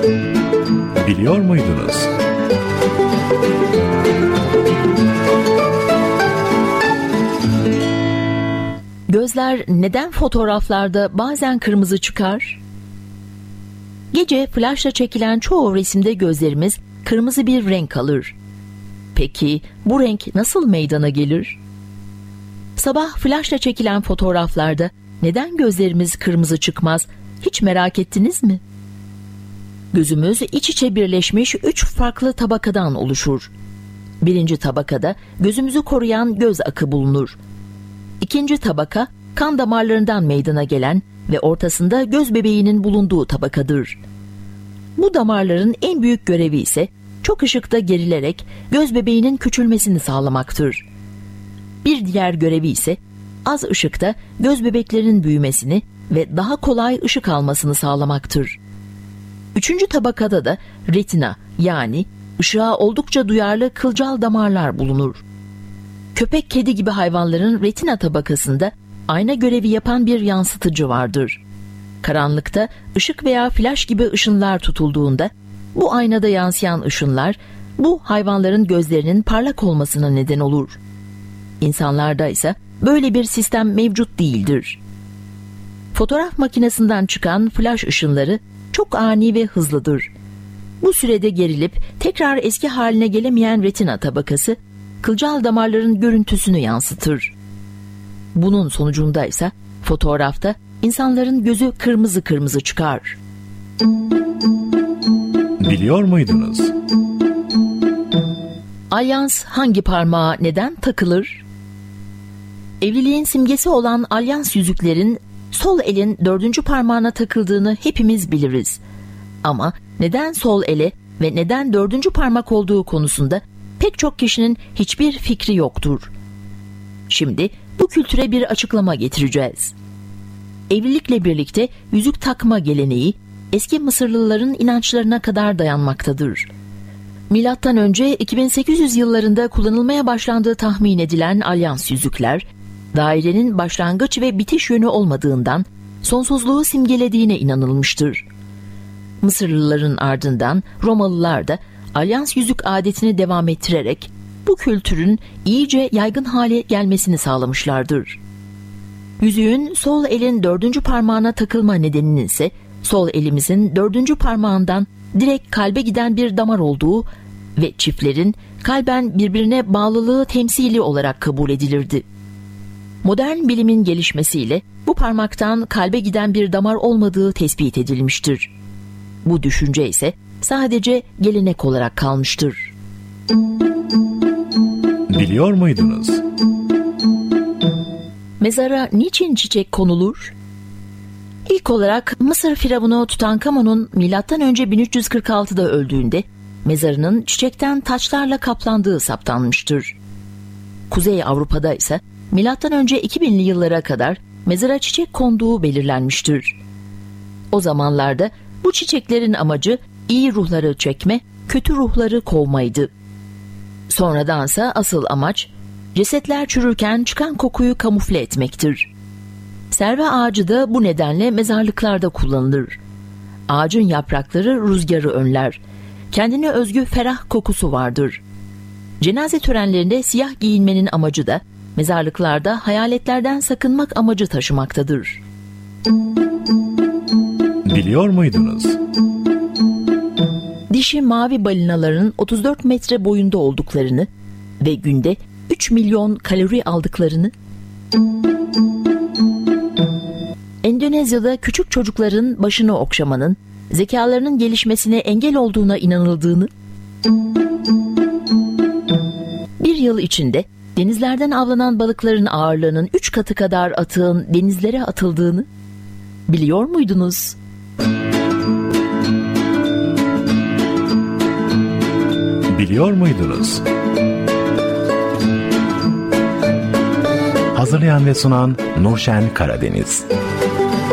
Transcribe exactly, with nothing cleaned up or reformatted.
Biliyor muydunuz? Gözler neden fotoğraflarda bazen kırmızı çıkar? Gece flaşla çekilen çoğu resimde gözlerimiz kırmızı bir renk alır. Peki bu renk nasıl meydana gelir? Sabah flaşla çekilen fotoğraflarda neden gözlerimiz kırmızı çıkmaz, hiç merak ettiniz mi? Gözümüz iç içe birleşmiş üç farklı tabakadan oluşur. Birinci tabakada gözümüzü koruyan göz akı bulunur. İkinci tabaka kan damarlarından meydana gelen ve ortasında göz bebeğinin bulunduğu tabakadır. Bu damarların en büyük görevi ise çok ışıkta gerilerek göz bebeğinin küçülmesini sağlamaktır. Bir diğer görevi ise az ışıkta göz bebeklerinin büyümesini ve daha kolay ışık almasını sağlamaktır. Üçüncü tabakada da retina yani ışığa oldukça duyarlı kılcal damarlar bulunur. Köpek, kedi gibi hayvanların retina tabakasında ayna görevi yapan bir yansıtıcı vardır. Karanlıkta ışık veya flaş gibi ışınlar tutulduğunda bu aynada yansıyan ışınlar bu hayvanların gözlerinin parlak olmasına neden olur. İnsanlarda ise böyle bir sistem mevcut değildir. Fotoğraf makinesinden çıkan flaş ışınları çok ani ve hızlıdır. Bu sürede gerilip tekrar eski haline gelemeyen retina tabakası kılcal damarların görüntüsünü yansıtır. Bunun sonucunda ise fotoğrafta insanların gözü kırmızı kırmızı çıkar. Biliyor muydunuz? Alyans hangi parmağa neden takılır? Evliliğin simgesi olan alyans yüzüklerin sol elin dördüncü parmağına takıldığını hepimiz biliriz. Ama neden sol ele ve neden dördüncü parmak olduğu konusunda pek çok kişinin hiçbir fikri yoktur. Şimdi bu kültüre bir açıklama getireceğiz. Evlilikle birlikte yüzük takma geleneği eski Mısırlıların inançlarına kadar dayanmaktadır. Milattan önce iki bin sekiz yüz yıllarında kullanılmaya başlandığı tahmin edilen alyans yüzükler, dairenin başlangıç ve bitiş yönü olmadığından sonsuzluğu simgelediğine inanılmıştır. Mısırlıların ardından Romalılar da alyans yüzük adetini devam ettirerek bu kültürün iyice yaygın hale gelmesini sağlamışlardır. Yüzüğün sol elin dördüncü parmağına takılma nedeninin ise sol elimizin dördüncü parmağından direkt kalbe giden bir damar olduğu ve çiftlerin kalben birbirine bağlılığı temsili olarak kabul edilirdi. Modern bilimin gelişmesiyle bu parmaktan kalbe giden bir damar olmadığı tespit edilmiştir. Bu düşünce ise sadece gelenek olarak kalmıştır. Biliyor muydunuz? Mezara niçin çiçek konulur? İlk olarak Mısır firavunu Tutankamon'un milattan önce bin üç yüz kırk altıda öldüğünde mezarının çiçekten taçlarla kaplandığı saptanmıştır. Kuzey Avrupa'da ise milattan önce iki binli yıllara kadar mezara çiçek konduğu belirlenmiştir. O zamanlarda bu çiçeklerin amacı iyi ruhları çekme, kötü ruhları kovmaydı. Sonradansa asıl amaç cesetler çürürken çıkan kokuyu kamufle etmektir. Serve ağacı da bu nedenle mezarlıklarda kullanılır. Ağacın yaprakları rüzgarı önler. Kendine özgü ferah kokusu vardır. Cenaze törenlerinde siyah giyinmenin amacı da mezarlıklarda hayaletlerden sakınmak amacı taşımaktadır. Biliyor muydunuz? Dişi mavi balinaların otuz dört metre boyunda olduklarını ve günde üç milyon kalori aldıklarını, Endonezya'da küçük çocukların başını okşamanın zekalarının gelişmesine engel olduğuna inanıldığını, bir yıl içinde denizlerden avlanan balıkların ağırlığının üç katı kadar atığın denizlere atıldığını biliyor muydunuz? Biliyor muydunuz? Hazırlayan ve sunan Nurşen Karadeniz.